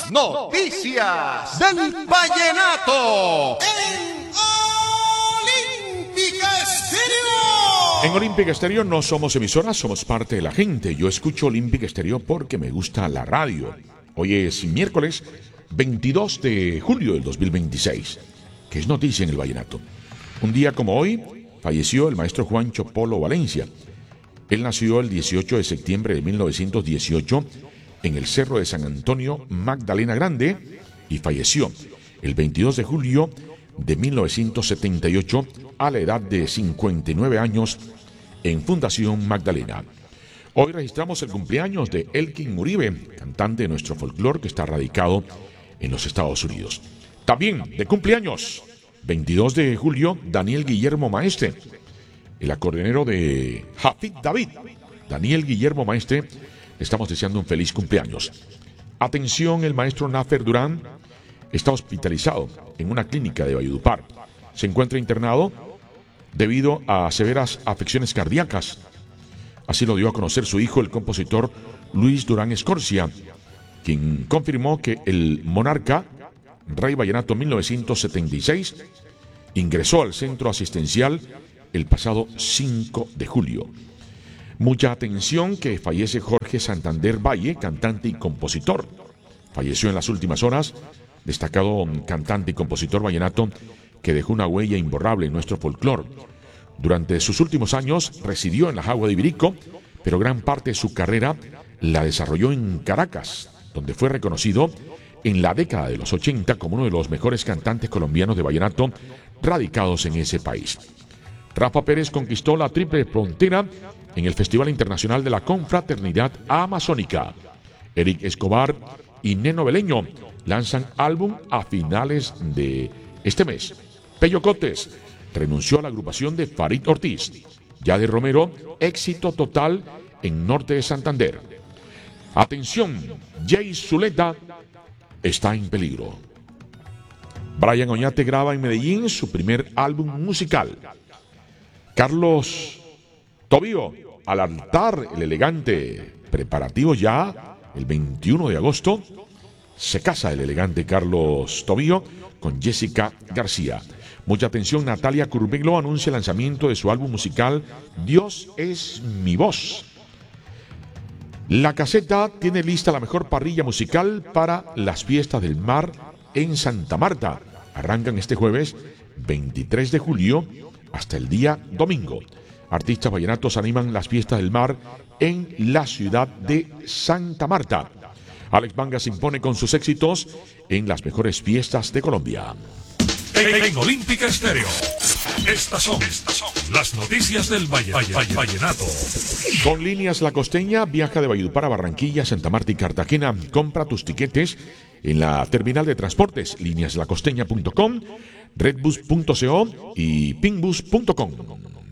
Noticias del Vallenato En Olímpica Estéreo. En Olímpica Estéreo no somos emisoras, somos parte de la gente. Yo escucho Olímpica Estéreo porque me gusta la radio. Hoy es miércoles 22 de julio del 2026, que es noticia en el Vallenato. Un día como hoy falleció el maestro Juancho Polo Valencia. Él nació el 18 de septiembre de 1918 en el Cerro de San Antonio, Magdalena Grande, y falleció el 22 de julio de 1978 a la edad de 59 años en Fundación Magdalena. Hoy registramos el cumpleaños de Elkin Uribe, cantante de nuestro folclore que está radicado en los Estados Unidos. También de cumpleaños, 22 de julio, Daniel Guillermo Maestre, el acordeonero de Hafid David. Daniel Guillermo Maestre, le estamos deseando un feliz cumpleaños. Atención, el maestro Nafer Durán está hospitalizado en una clínica de Valledupar. Se encuentra internado debido a severas afecciones cardíacas. Así lo dio a conocer su hijo, el compositor Luis Durán Escorcia, quien confirmó que el monarca, Rey Vallenato 1976, ingresó al centro asistencial el pasado 5 de julio. Mucha atención que fallece Jorge Santander Valle, cantante y compositor. Falleció en las últimas horas, destacado cantante y compositor vallenato que dejó una huella imborrable en nuestro folclore. Durante sus últimos años residió en la Jagua de Ibirico, pero gran parte de su carrera la desarrolló en Caracas, donde fue reconocido en la década de los 80 como uno de los mejores cantantes colombianos de vallenato radicados en ese país. Rafa Pérez conquistó la triple frontera en el Festival Internacional de la Confraternidad Amazónica. Eric Escobar y Neno Beleño lanzan álbum a finales de este mes. Pello Cotes renunció a la agrupación de Farid Ortiz. Yade Romero, éxito total en Norte de Santander. Atención, Jay Zuleta está en peligro. Brian Oñate graba en Medellín su primer álbum musical. Carlos Tobío, al altar el elegante. Preparativos ya, el 21 de agosto, se casa el elegante Carlos Tobío con Jessica García. Mucha atención, Natalia Curbelo anuncia el lanzamiento de su álbum musical Dios es mi voz. La Caseta tiene lista la mejor parrilla musical para las fiestas del mar en Santa Marta. Arrancan este jueves 23 de julio hasta el día domingo. Artistas vallenatos animan las fiestas del mar en la ciudad de Santa Marta. Alex Manga se impone con sus éxitos en las mejores fiestas de Colombia. En Olímpica Estéreo. Estas son las noticias del vallenato. Con Líneas La Costeña, viaja de Valledupar a Barranquilla, Santa Marta y Cartagena. Compra tus tiquetes en la terminal de transportes lineaslacosteña.com, redbus.co y pingbus.com.